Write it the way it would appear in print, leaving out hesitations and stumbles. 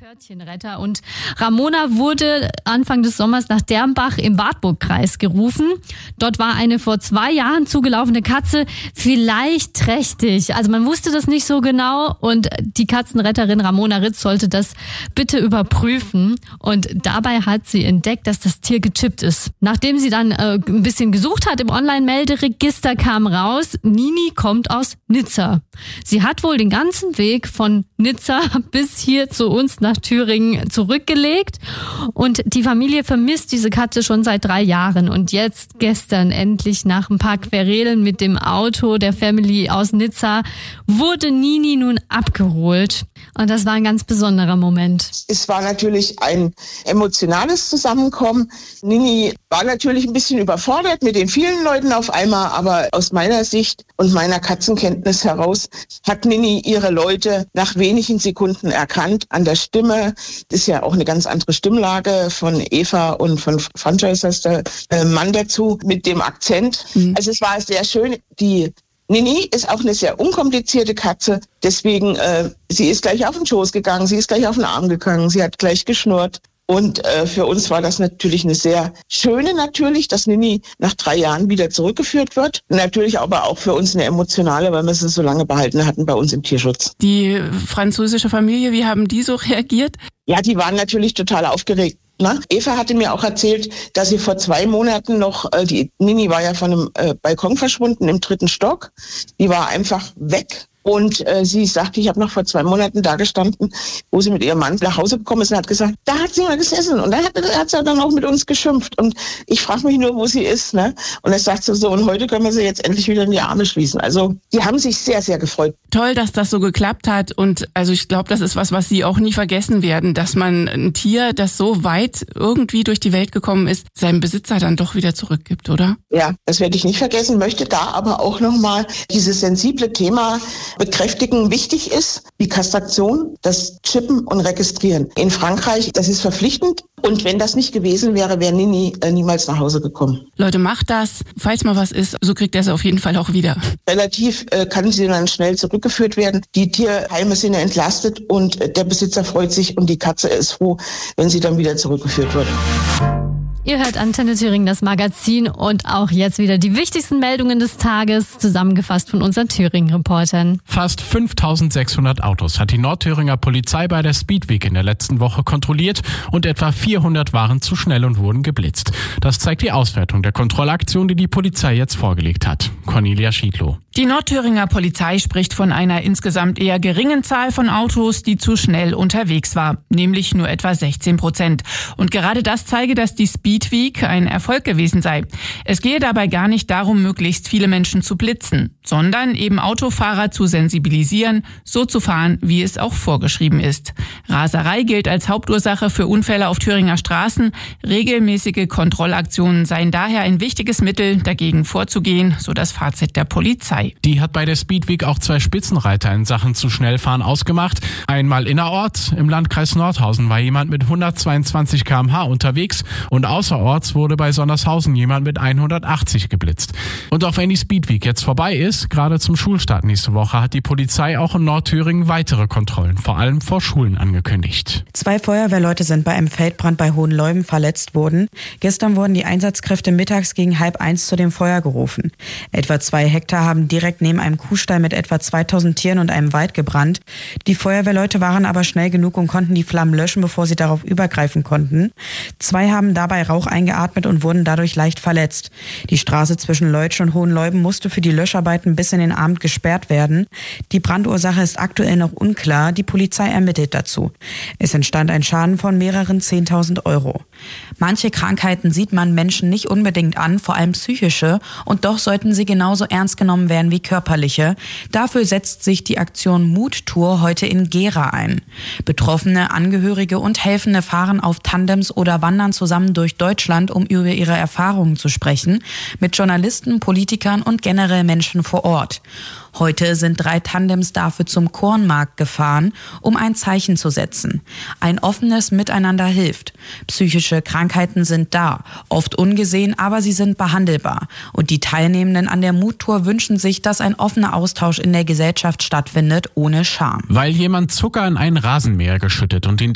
Pförtchenretter und Ramona wurde Anfang des Sommers nach Dermbach im Wartburgkreis gerufen. Dort war eine vor 2 Jahren zugelaufene Katze vielleicht trächtig. Also man wusste das nicht so genau und die Katzenretterin Ramona Ritz sollte das bitte überprüfen. Und dabei hat sie entdeckt, dass das Tier gechippt ist. Nachdem sie dann ein bisschen gesucht hat im Online-Melderegister, kam raus, Nini kommt aus Nizza. Sie hat wohl den ganzen Weg von Nizza bis hier zu uns nach Thüringen zurückgelegt und die Familie vermisst diese Katze schon seit 3 Jahren und jetzt gestern endlich nach ein paar Querelen mit dem Auto der Family aus Nizza wurde Nini nun abgeholt und das war ein ganz besonderer Moment. Es war natürlich ein emotionales Zusammenkommen. Nini war natürlich ein bisschen überfordert mit den vielen Leuten auf einmal, aber aus meiner Sicht und meiner Katzenkenntnis heraus hat Nini ihre Leute nach wenigen Sekunden erkannt. An der Stimme ist ja auch eine ganz andere Stimmlage von Eva und von Franchise heißt der Mann dazu mit dem Akzent. Also es war sehr schön. Die Nini ist auch eine sehr unkomplizierte Katze, deswegen sie ist gleich auf den Schoß gegangen, sie ist gleich auf den Arm gegangen, sie hat gleich geschnurrt. Und für uns war das natürlich eine sehr schöne, dass Nini nach 3 Jahren wieder zurückgeführt wird. Natürlich aber auch für uns eine emotionale, weil wir sie so lange behalten hatten bei uns im Tierschutz. Die französische Familie, wie haben die so reagiert? Ja, die waren natürlich total aufgeregt. Na? Eva hatte mir auch erzählt, dass sie vor 2 Monaten noch, die Nini war ja von einem Balkon verschwunden im 3. Stock. Die war einfach weg. Und sie sagte, ich habe noch vor 2 Monaten da gestanden, wo sie mit ihrem Mann nach Hause gekommen ist und hat gesagt, da hat sie mal gesessen. Und dann hat sie dann auch mit uns geschimpft. Und ich frage mich nur, wo sie ist. Ne? Und er sagt so, und heute können wir sie jetzt endlich wieder in die Arme schließen. Also die haben sich sehr, sehr gefreut. Toll, dass das so geklappt hat. Und also ich glaube, das ist was Sie auch nie vergessen werden, dass man ein Tier, das so weit irgendwie durch die Welt gekommen ist, seinem Besitzer dann doch wieder zurückgibt, oder? Ja, das werde ich nicht vergessen, möchte da aber auch nochmal dieses sensible Thema bekräftigen. Wichtig ist die Kastration, das Chippen und Registrieren. In Frankreich, das ist verpflichtend. Und wenn das nicht gewesen wäre, wäre Nini niemals nach Hause gekommen. Leute, macht das. Falls mal was ist, so kriegt er es auf jeden Fall auch wieder. Relativ kann sie dann schnell zurückgeführt werden. Die Tierheime sind entlastet und der Besitzer freut sich und die Katze ist froh, wenn sie dann wieder zurückgeführt wird. Ihr hört Antenne Thüringen, das Magazin und auch jetzt wieder die wichtigsten Meldungen des Tages, zusammengefasst von unseren Thüringen-Reportern. Fast 5.600 Autos hat die Nordthüringer Polizei bei der Speedweek in der letzten Woche kontrolliert und etwa 400 waren zu schnell und wurden geblitzt. Das zeigt die Auswertung der Kontrollaktion, die die Polizei jetzt vorgelegt hat. Cornelia Schiedlow. Die Nordthüringer Polizei spricht von einer insgesamt eher geringen Zahl von Autos, die zu schnell unterwegs war, nämlich nur etwa 16%. Und gerade das zeige, dass die Speedweek ein Erfolg gewesen sei. Es gehe dabei gar nicht darum, möglichst viele Menschen zu blitzen, sondern eben Autofahrer zu sensibilisieren, so zu fahren, wie es auch vorgeschrieben ist. Raserei gilt als Hauptursache für Unfälle auf Thüringer Straßen. Regelmäßige Kontrollaktionen seien daher ein wichtiges Mittel, dagegen vorzugehen, so das Fazit der Polizei. Die hat bei der Speedweek auch 2 Spitzenreiter in Sachen zu schnell fahren ausgemacht. Einmal innerorts, im Landkreis Nordhausen war jemand mit 122 km/h unterwegs und außerorts wurde bei Sondershausen jemand mit 180 geblitzt. Und auch wenn die Speedweek jetzt vorbei ist, gerade zum Schulstart nächste Woche hat die Polizei auch in Nordthüringen weitere Kontrollen, vor allem vor Schulen, angekündigt. 2 Feuerwehrleute sind bei einem Feldbrand bei Hohenleuben verletzt worden. Gestern wurden die Einsatzkräfte mittags gegen 12:30 zu dem Feuer gerufen. Etwa 2 Hektar haben direkt neben einem Kuhstall mit etwa 2000 Tieren und einem Wald gebrannt. Die Feuerwehrleute waren aber schnell genug und konnten die Flammen löschen, bevor sie darauf übergreifen konnten. 2 haben dabei Rauch eingeatmet und wurden dadurch leicht verletzt. Die Straße zwischen Leutsch und Hohenleuben musste für die Löscharbeiten bis in den Abend gesperrt werden. Die Brandursache ist aktuell noch unklar. Die Polizei ermittelt dazu. Es entstand ein Schaden von mehreren 10.000 €. Manche Krankheiten sieht man Menschen nicht unbedingt an, vor allem psychische, und doch sollten sie genauso ernst genommen werden wie körperliche. Dafür setzt sich die Aktion Muttour heute in Gera ein. Betroffene, Angehörige und Helfende fahren auf Tandems oder wandern zusammen durch Deutschland, um über ihre Erfahrungen zu sprechen, mit Journalisten, Politikern und generell Menschen vor Ort. Heute sind 3 Tandems dafür zum Kornmarkt gefahren, um ein Zeichen zu setzen. Ein offenes Miteinander hilft. Psychische Krankheiten sind da, oft ungesehen, aber sie sind behandelbar. Und die Teilnehmenden an der Muttour wünschen sich, dass ein offener Austausch in der Gesellschaft stattfindet, ohne Scham. Weil jemand Zucker in einen Rasenmäher geschüttet und ihn